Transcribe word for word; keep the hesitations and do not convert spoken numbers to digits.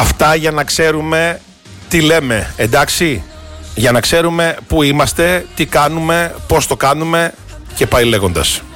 Αυτά για να ξέρουμε τι λέμε, εντάξει. Για να ξέρουμε πού είμαστε, τι κάνουμε, πώς το κάνουμε και πάει λέγοντας.